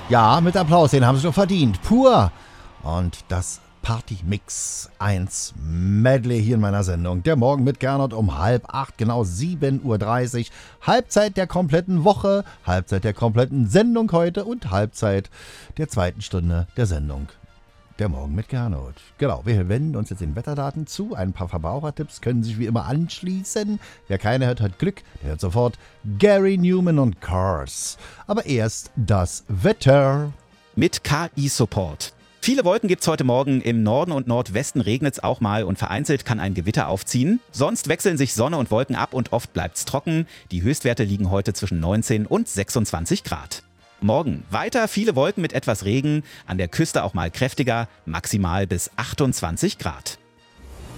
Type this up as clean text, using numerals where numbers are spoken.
Ja, mit Applaus, den haben sie doch verdient. Pur. Und das Party Mix 1 Medley hier in meiner Sendung. Der Morgen mit Gernot um 7:30, genau 7:30 Uhr. Halbzeit der kompletten Woche, Halbzeit der kompletten Sendung heute und Halbzeit der zweiten Stunde der Sendung. Der Morgen mit Gernot. Genau, wir wenden uns jetzt den Wetterdaten zu. Ein paar Verbrauchertipps können sich wie immer anschließen. Wer keine hört, hat Glück. Der hört sofort Gary Newman und Cars. Aber erst das Wetter. Mit KI-Support. Viele Wolken gibt's heute Morgen. Im Norden und Nordwesten regnet's auch mal und vereinzelt kann ein Gewitter aufziehen. Sonst wechseln sich Sonne und Wolken ab und oft bleibt's trocken. Die Höchstwerte liegen heute zwischen 19 und 26 Grad. Morgen weiter viele Wolken mit etwas Regen, an der Küste auch mal kräftiger, maximal bis 28 Grad.